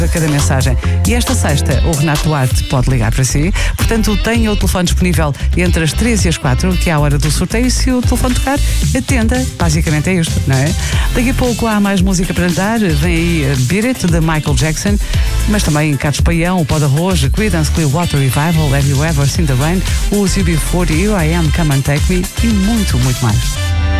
a cada mensagem. E esta sexta, o Renato Duarte pode ligar para si. Portanto, tenha o telefone disponível entre as 3 e as 4, que é a hora do sorteio. E se o telefone tocar, atenda. Basicamente é isto, não é? Daqui a pouco há mais música para dar. Vem aí Beat It, de Michael Jackson. Mas também Carlos Paião, o Pó de Arroz, Creedence Clearwater Revival, Have You Ever Seen the Rain, os UB40, Here I Am, Come and Take Me e muito, muito mais.